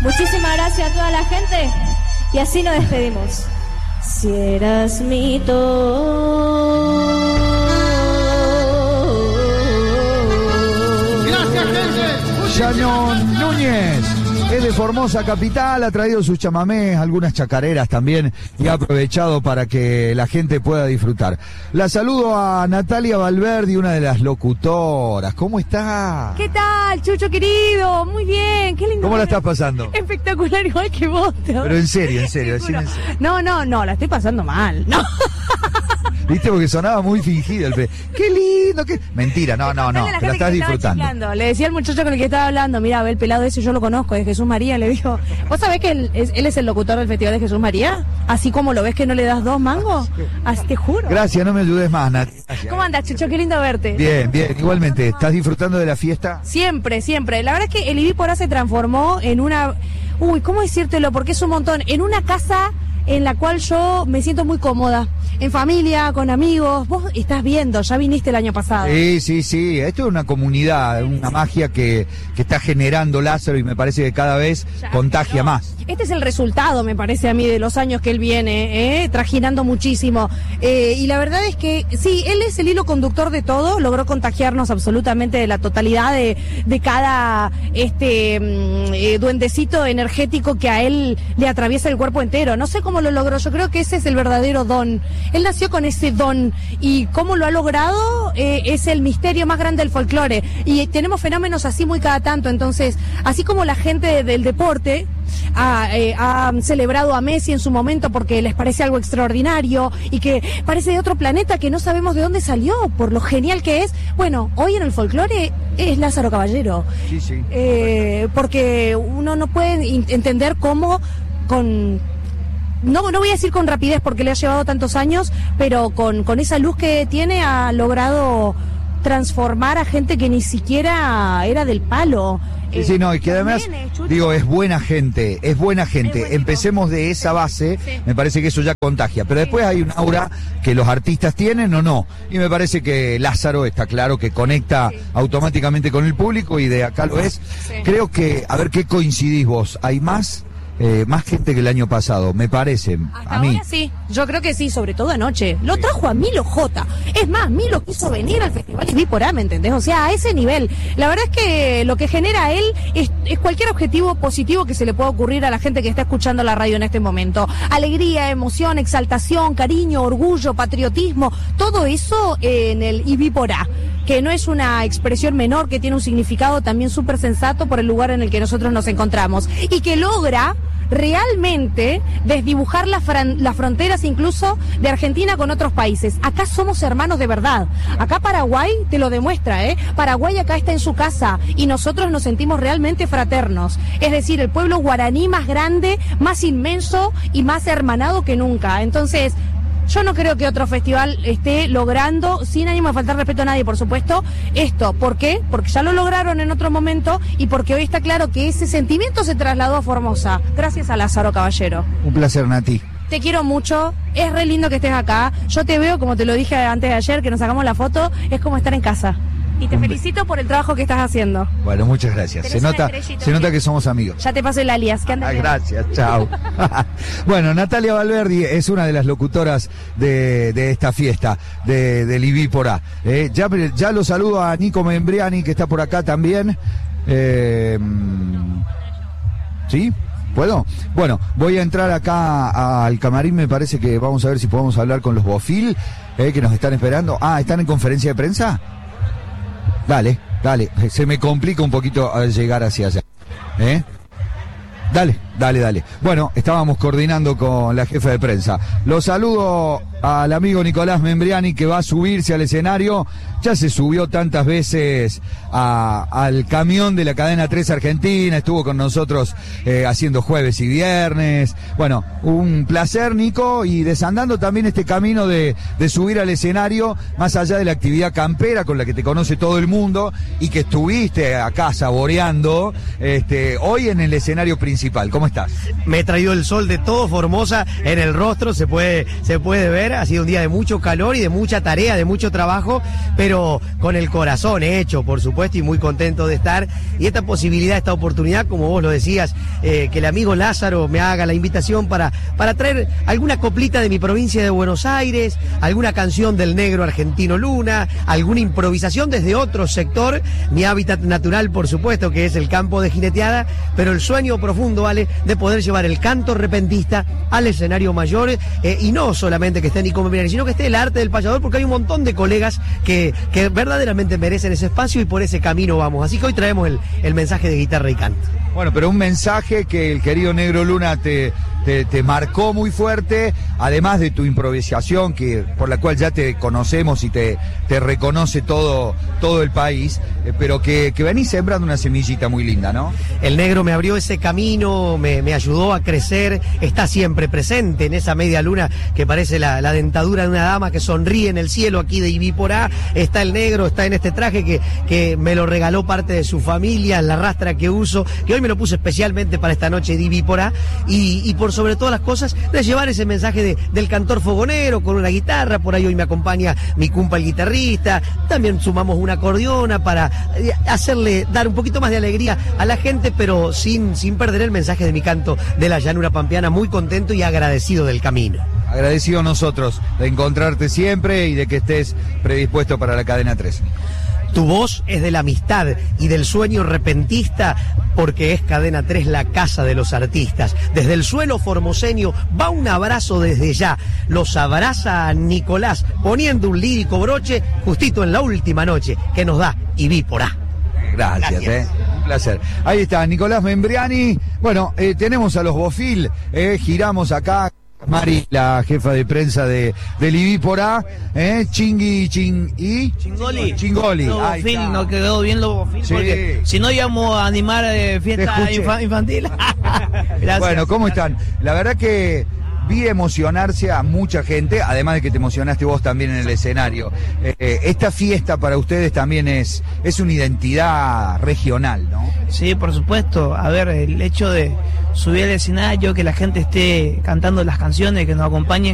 Muchísimas gracias a toda la gente y así nos despedimos. Si eras mi todo. Gracias, gente. Yanón Núñez es de Formosa Capital, ha traído sus chamamés, algunas chacareras también y ha aprovechado para que la gente pueda disfrutar. La saludo a Natalia Valverdi, una de las locutoras. ¿Cómo está? ¿Qué tal, Chucho querido? Muy bien, qué lindo. ¿Cómo la estás pasando? Espectacular, igual que vos. Pero en serio, decime en serio. No, la estoy pasando mal. No. ¿Viste? Porque sonaba muy fingido el ¡Qué lindo! Qué... Mentira, no, te la estás disfrutando. Le decía al muchacho con el que estaba hablando, mira, ve el pelado ese, yo lo conozco, es Jesús María. Le dijo, ¿vos sabés que él es el locutor del Festival de Jesús María? Así como lo ves que no le das 2 mangos. Así te juro. Gracias, no me ayudes más, Nat. ¿Cómo andas, Chucho? Qué lindo verte. Bien, igualmente. ¿Estás disfrutando de la fiesta? Siempre. La verdad es que el IBI Porá se transformó en una... ¿cómo decírtelo? Porque es un montón. En una casa en la cual yo me siento muy cómoda. En familia, con amigos. Vos estás viendo, ya viniste el año pasado. Sí. Esto es una comunidad, una magia que está generando Lázaro y me parece que cada vez contagia más. Este es el resultado, me parece a mí, de los años que él viene, trajinando muchísimo. Y la verdad es que, sí, él es el hilo conductor de todo, logró contagiarnos absolutamente de la totalidad de cada duendecito energético que a él le atraviesa el cuerpo entero. No sé cómo lo logró, yo creo que ese es el verdadero don. Él nació con ese don y cómo lo ha logrado es el misterio más grande del folclore. Y tenemos fenómenos así muy cada tanto, entonces, así como la gente del deporte ha celebrado a Messi en su momento porque les parece algo extraordinario y que parece de otro planeta que no sabemos de dónde salió, por lo genial que es. Bueno, hoy en el folclore es Lázaro Caballero. Sí. Porque uno no puede entender cómo no voy a decir con rapidez porque le ha llevado tantos años, pero con esa luz que tiene ha logrado transformar a gente que ni siquiera era del palo. Sí, y que además, digo, es buena gente. Empecemos de esa base, me parece que eso ya contagia, pero después hay un aura que los artistas tienen o no, y me parece que Lázaro está claro que conecta automáticamente con el público y de acá lo es. Creo que, a ver qué coincidís vos, hay más gente que el año pasado, me parece, hasta a mí. Ahora sí, yo creo que sí, sobre todo anoche. Lo trajo a Milo J. Es más, Milo quiso venir al Festival IBI Porá, ¿me entendés? O sea, a ese nivel. La verdad es que lo que genera él es cualquier objetivo positivo que se le pueda ocurrir a la gente que está escuchando la radio en este momento. Alegría, emoción, exaltación, cariño, orgullo, patriotismo, todo eso en el IBI Porá, que no es una expresión menor, que tiene un significado también súper sensato por el lugar en el que nosotros nos encontramos y que logra realmente desdibujar las fronteras incluso de Argentina con otros países. Acá somos hermanos de verdad. Acá Paraguay te lo demuestra, Paraguay acá está en su casa y nosotros nos sentimos realmente fraternos. Es decir, el pueblo guaraní más grande, más inmenso y más hermanado que nunca. Entonces, yo no creo que otro festival esté logrando, sin ánimo de faltar respeto a nadie, por supuesto, esto. ¿Por qué? Porque ya lo lograron en otro momento y porque hoy está claro que ese sentimiento se trasladó a Formosa. Gracias a Lázaro Caballero. Un placer, Nati. Te quiero mucho, es re lindo que estés acá. Yo te veo, como te lo dije antes de ayer, que nos sacamos la foto, es como estar en casa. Y te felicito por el trabajo que estás haciendo. Bueno, muchas gracias. Se nota que somos amigos. Ya te paso el alias. Que gracias, chao. Bueno, Natalia Valverdi es una de las locutoras de esta fiesta del IBI Porá. Ya lo saludo a Nico Membriani, que está por acá también. ¿Sí? ¿Puedo? Bueno, voy a entrar acá al camarín, me parece que vamos a ver si podemos hablar con los Bofil, que nos están esperando. ¿Están en conferencia de prensa? Dale, se me complica un poquito llegar hacia allá. Dale. Bueno, estábamos coordinando con la jefa de prensa. Lo saludo al amigo Nicolás Membriani, que va a subirse al escenario. Ya se subió tantas veces al camión de la cadena 3 Argentina, estuvo con nosotros haciendo jueves y viernes. Bueno, un placer, Nico, y desandando también este camino de subir al escenario, más allá de la actividad campera con la que te conoce todo el mundo y que estuviste acá saboreando hoy en el escenario principal. ¿Cómo ¿cómo estás? Me he traído el sol de todo Formosa en el rostro, se puede ver. Ha sido un día de mucho calor y de mucha tarea, de mucho trabajo, pero con el corazón hecho, por supuesto, y muy contento de estar. Y esta posibilidad, esta oportunidad, como vos lo decías, que el amigo Lázaro me haga la invitación para traer alguna coplita de mi provincia de Buenos Aires, alguna canción del negro argentino Luna, alguna improvisación desde otro sector, mi hábitat natural, por supuesto, que es el campo de jineteada, pero el sueño profundo, Ale, de poder llevar el canto repentista al escenario mayor, y no solamente que esté Nico Membriani, sino que esté el arte del payador, porque hay un montón de colegas que verdaderamente merecen ese espacio y por ese camino vamos. Así que hoy traemos el mensaje de guitarra y canto. Bueno, pero un mensaje que el querido Negro Luna te marcó muy fuerte, además de tu improvisación, por la cual ya te conocemos y te reconoce todo el país, pero que venís sembrando una semillita muy linda, ¿no? El negro me abrió ese camino, me ayudó a crecer, está siempre presente en esa media luna que parece la dentadura de una dama que sonríe en el cielo aquí de Ibí por A. Está el negro, está en este traje que me lo regaló parte de su familia, la rastra que uso, que hoy me lo puse especialmente para esta noche de Ibí por A, y por sobre todas las cosas, de llevar ese mensaje del cantor fogonero con una guitarra. Por ahí hoy me acompaña mi cumpa el guitarrista, también sumamos una acordeona para dar un poquito más de alegría a la gente, pero sin perder el mensaje de mi canto de la llanura pampeana. Muy contento y agradecido del camino. Agradecido nosotros de encontrarte siempre y de que estés predispuesto para la Cadena 3. Tu voz es de la amistad y del sueño repentista, porque es Cadena 3 la casa de los artistas. Desde el suelo formoseño va un abrazo desde ya. Los abraza a Nicolás, poniendo un lírico broche justito en la última noche que nos da Ibí por A. Gracias. Un placer. Ahí está, Nicolás Membriani. Bueno, tenemos a los Bofil, giramos acá. Mari, la jefa de prensa del Ibí por A, Chingoli. Los Bofil, no quedó bien los Bofil, sí. Porque si no íbamos a animar fiesta infantil. Gracias. Bueno, ¿cómo están? La verdad que vi emocionarse a mucha gente, además de que te emocionaste vos también en el escenario. Esta fiesta para ustedes también es una identidad regional, ¿no? Sí, por supuesto. A ver, el hecho de subir al escenario, que la gente esté cantando las canciones, que nos acompañen